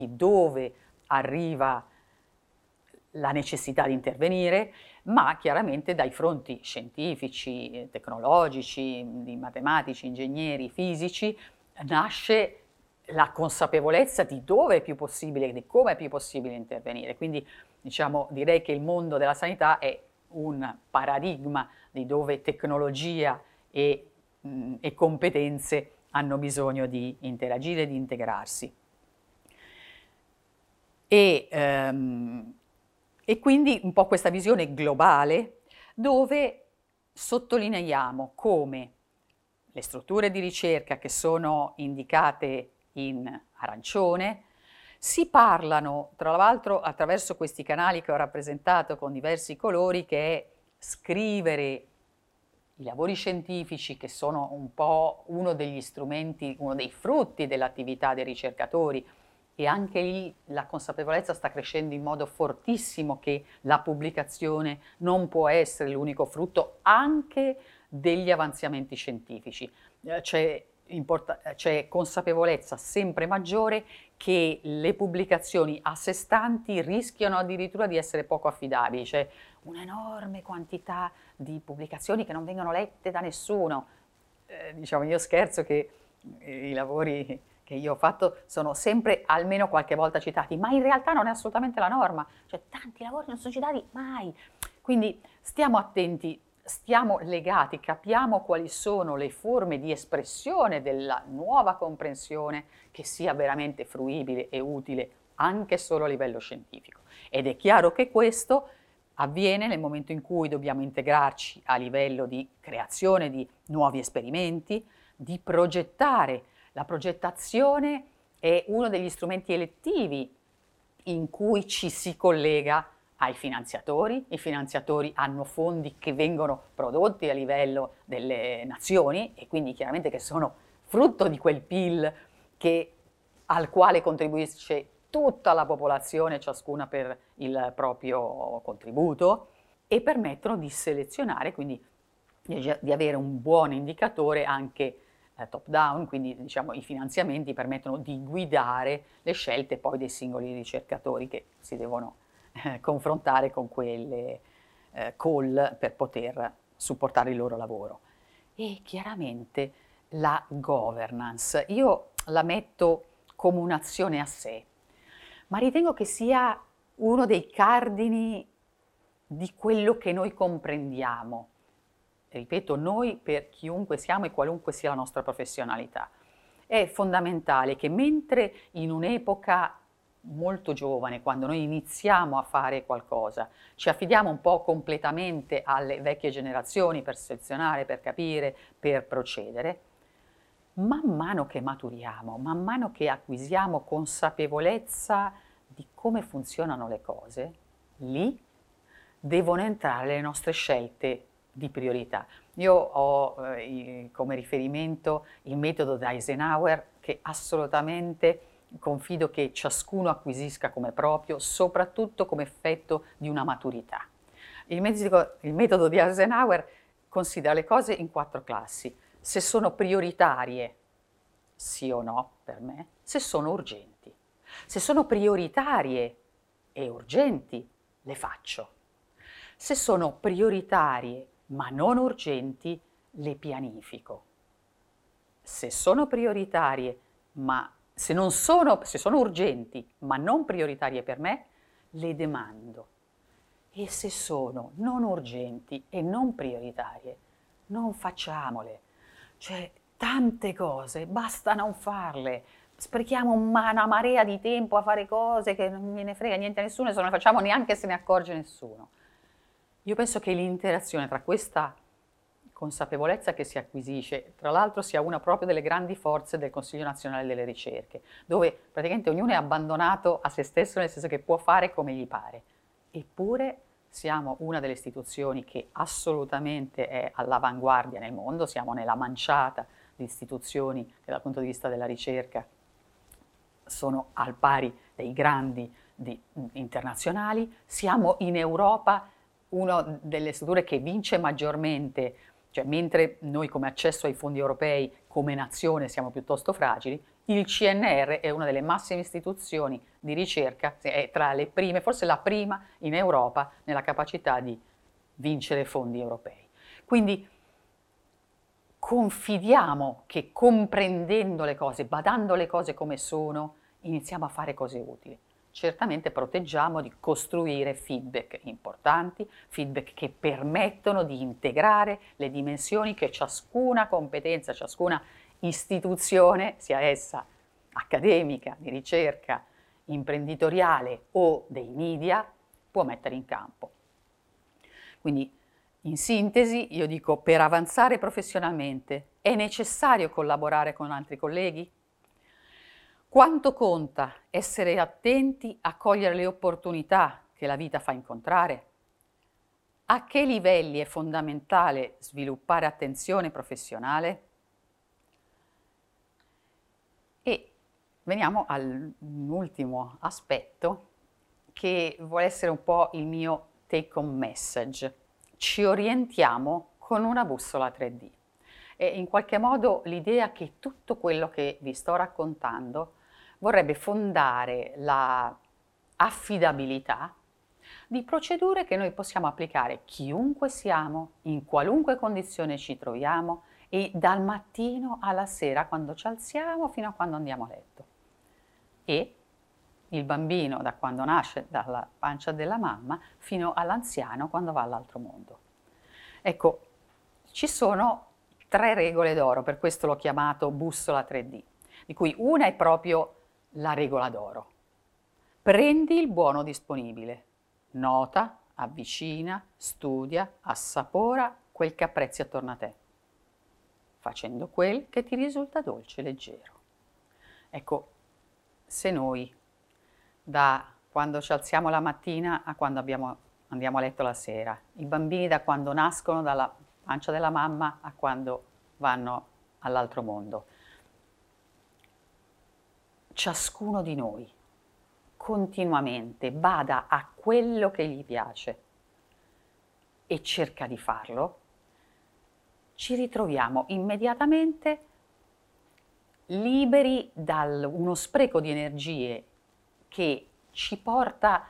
dove arriva la necessità di intervenire, ma chiaramente dai fronti scientifici, tecnologici, di matematici, ingegneri, fisici, nasce la consapevolezza di dove è più possibile, di come è più possibile intervenire. Quindi diciamo, direi che il mondo della sanità è un paradigma di dove tecnologia e competenze hanno bisogno di interagire, di integrarsi. E quindi un po' questa visione globale dove sottolineiamo come le strutture di ricerca che sono indicate in arancione si parlano, tra l'altro attraverso questi canali che ho rappresentato con diversi colori, che è scrivere i lavori scientifici, che sono un po' uno degli strumenti, uno dei frutti dell'attività dei ricercatori, e anche lì la consapevolezza sta crescendo in modo fortissimo che la pubblicazione non può essere l'unico frutto anche degli avanzamenti scientifici. C'è consapevolezza sempre maggiore che le pubblicazioni a sé stanti rischiano addirittura di essere poco affidabili. C'è un'enorme quantità di pubblicazioni che non vengono lette da nessuno. Diciamo, io scherzo che i lavori che io ho fatto sono sempre almeno qualche volta citati, ma in realtà non è assolutamente la norma, cioè tanti lavori non sono citati mai. Quindi stiamo attenti, stiamo legati, capiamo quali sono le forme di espressione della nuova comprensione che sia veramente fruibile e utile anche solo a livello scientifico. Ed è chiaro che questo avviene nel momento in cui dobbiamo integrarci a livello di creazione di nuovi esperimenti, di progettare. La progettazione è uno degli strumenti elettivi in cui ci si collega ai finanziatori. I finanziatori hanno fondi che vengono prodotti a livello delle nazioni e quindi chiaramente che sono frutto di quel PIL al quale contribuisce tutta la popolazione, ciascuna per il proprio contributo, e permettono di selezionare, quindi di avere un buon indicatore anche top down, quindi diciamo i finanziamenti permettono di guidare le scelte poi dei singoli ricercatori che si devono confrontare con quelle call per poter supportare il loro lavoro. E chiaramente la governance, io la metto come un'azione a sé, ma ritengo che sia uno dei cardini di quello che noi comprendiamo. Ripeto, noi per chiunque siamo e qualunque sia la nostra professionalità. È fondamentale che mentre in un'epoca molto giovane, quando noi iniziamo a fare qualcosa, ci affidiamo un po' completamente alle vecchie generazioni per selezionare, per capire, per procedere, man mano che maturiamo, man mano che acquisiamo consapevolezza di come funzionano le cose, lì devono entrare le nostre scelte di priorità. Io ho come riferimento il metodo di Eisenhower, che assolutamente confido che ciascuno acquisisca come proprio, soprattutto come effetto di una maturità. Il metodo di Eisenhower considera le cose in 4 classi: se sono prioritarie, sì o no per me, se sono urgenti. Se sono prioritarie e urgenti, le faccio. Se sono prioritarie ma non urgenti, le pianifico. Se sono prioritarie se sono urgenti ma non prioritarie per me, le demando. E se sono non urgenti e non prioritarie, non facciamole. Cioè, tante cose, basta non farle. Sprechiamo una marea di tempo a fare cose che non gliene frega niente a nessuno e se non le facciamo neanche se ne accorge nessuno. Io penso che l'interazione tra questa consapevolezza che si acquisisce, tra l'altro sia una proprio delle grandi forze del Consiglio Nazionale delle Ricerche, dove praticamente ognuno è abbandonato a se stesso, nel senso che può fare come gli pare. Eppure siamo una delle istituzioni che assolutamente è all'avanguardia nel mondo, siamo nella manciata di istituzioni che dal punto di vista della ricerca sono al pari dei grandi internazionali, siamo in Europa una delle strutture che vince maggiormente, cioè mentre noi come accesso ai fondi europei come nazione siamo piuttosto fragili, Il CNR è una delle massime istituzioni di ricerca, è tra le prime, forse la prima in Europa nella capacità di vincere fondi europei. Quindi confidiamo che comprendendo le cose, badando le cose come sono, iniziamo a fare cose utili. Certamente proteggiamo di costruire feedback importanti, feedback che permettono di integrare le dimensioni che ciascuna competenza, ciascuna istituzione, sia essa accademica, di ricerca, imprenditoriale o dei media, può mettere in campo. Quindi, in sintesi, io dico, per avanzare professionalmente è necessario collaborare con altri colleghi? Quanto conta essere attenti a cogliere le opportunità che la vita fa incontrare? A che livelli è fondamentale sviluppare attenzione professionale? E veniamo all'ultimo aspetto, che vuole essere un po' il mio take home message. Ci orientiamo con una bussola 3D. E in qualche modo l'idea che tutto quello che vi sto raccontando vorrebbe fondare la affidabilità di procedure che noi possiamo applicare chiunque siamo, in qualunque condizione ci troviamo e dal mattino alla sera quando ci alziamo fino a quando andiamo a letto. E il bambino da quando nasce dalla pancia della mamma fino all'anziano quando va all'altro mondo. Ecco, ci sono 3 regole d'oro, per questo l'ho chiamato bussola 3D, di cui una è proprio la regola d'oro. Prendi il buono disponibile, nota, avvicina, studia, assapora quel che apprezzi attorno a te, facendo quel che ti risulta dolce e leggero. Ecco, se noi da quando ci alziamo la mattina a quando andiamo a letto la sera, i bambini da quando nascono dalla pancia della mamma a quando vanno all'altro mondo, ciascuno di noi continuamente bada a quello che gli piace e cerca di farlo, ci ritroviamo immediatamente liberi da uno spreco di energie che ci porta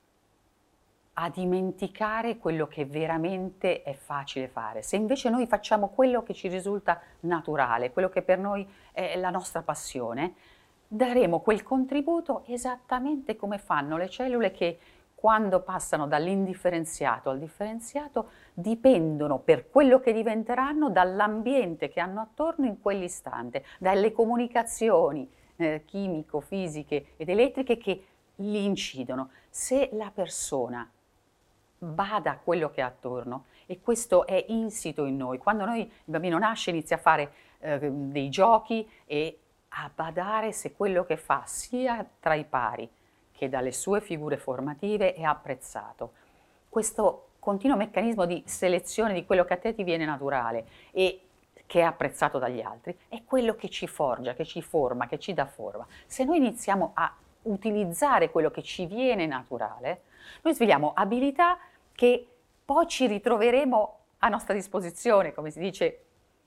a dimenticare quello che veramente è facile fare. Se invece noi facciamo quello che ci risulta naturale, quello che per noi è la nostra passione, daremo quel contributo esattamente come fanno le cellule che quando passano dall'indifferenziato al differenziato dipendono per quello che diventeranno dall'ambiente che hanno attorno in quell'istante, dalle comunicazioni chimico, fisiche ed elettriche che li incidono. Se la persona bada a quello che ha attorno, e questo è insito in noi, quando il bambino nasce inizia a fare dei giochi e a badare se quello che fa sia tra i pari che dalle sue figure formative è apprezzato. Questo continuo meccanismo di selezione di quello che a te ti viene naturale e che è apprezzato dagli altri è quello che ci forgia, che ci forma, che ci dà forma. Se noi iniziamo a utilizzare quello che ci viene naturale, noi svegliamo abilità che poi ci ritroveremo a nostra disposizione, come si dice,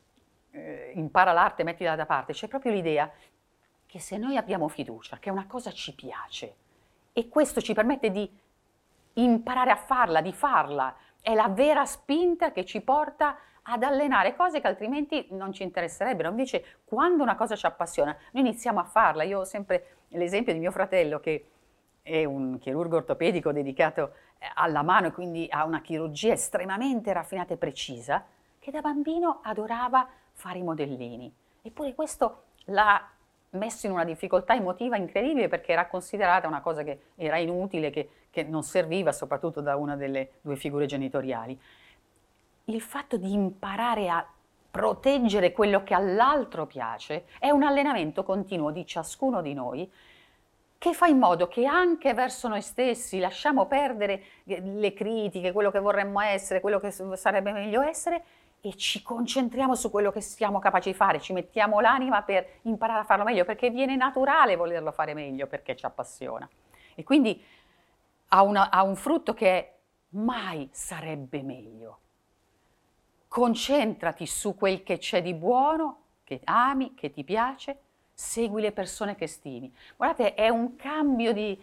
impara l'arte, mettila da parte. C'è proprio l'idea che se noi abbiamo fiducia, che una cosa ci piace e questo ci permette di imparare a farla, di farla, è la vera spinta che ci porta ad allenare cose che altrimenti non ci interesserebbero. Invece, quando una cosa ci appassiona, noi iniziamo a farla. Io ho sempre l'esempio di mio fratello, che è un chirurgo ortopedico dedicato alla mano e quindi a una chirurgia estremamente raffinata e precisa, che da bambino adorava fare i modellini. Eppure questo l'ha messo in una difficoltà emotiva incredibile perché era considerata una cosa che era inutile, che non serviva, soprattutto da una delle 2 figure genitoriali. Il fatto di imparare a proteggere quello che all'altro piace è un allenamento continuo di ciascuno di noi che fa in modo che anche verso noi stessi lasciamo perdere le critiche, quello che vorremmo essere, quello che sarebbe meglio essere e ci concentriamo su quello che siamo capaci di fare, ci mettiamo l'anima per imparare a farlo meglio, perché viene naturale volerlo fare meglio, perché ci appassiona. E quindi ha un frutto che è mai sarebbe meglio. Concentrati su quel che c'è di buono, che ami, che ti piace, segui le persone che stimi. Guardate, è un cambio